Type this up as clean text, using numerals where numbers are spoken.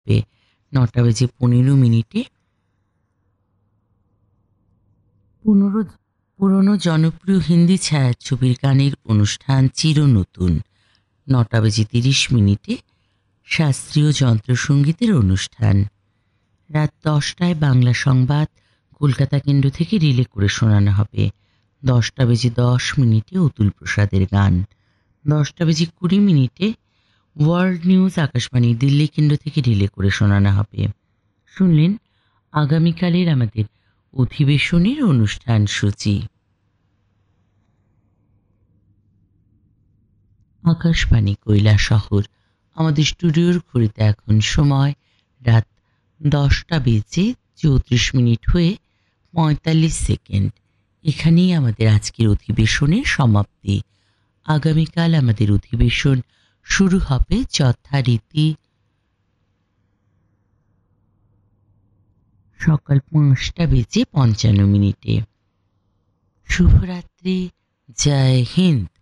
থাকবে। 9:15 পুরনো জনপ্রিয় হিন্দি ছায়াছবির গানের অনুষ্ঠান চিরনতুন। 9:30 শাস্ত্রীয় যন্ত্রসঙ্গীতের অনুষ্ঠান। রাত 10টায় বাংলা সংবাদ কলকাতা কেন্দ্র থেকে রিলে করে শোনানো হবে। 10:10 অতুল প্রসাদের গান। 10:20 ওয়ার্ল্ড নিউজ আকাশবাণী দিল্লি কেন্দ্র থেকে রিলে করে শোনানো হবে। শুনলেন আগামীকালের আমাদের অধিবেশনের অনুষ্ঠান সূচি। আকাশবাণী কৈলাসহর। আমাদের স্টুডিওর ঘড়িতে এখন সময় রাত 10:34 হয়ে 45 সেকেন্ড। এখানেই আমাদের আজকের অধিবেশনের সমাপ্তি। আগামীকাল আমাদের অধিবেশন শুরু হবে যথারীতি সকাল 5:55। শুভরাত্রি। জয় হিন্দ।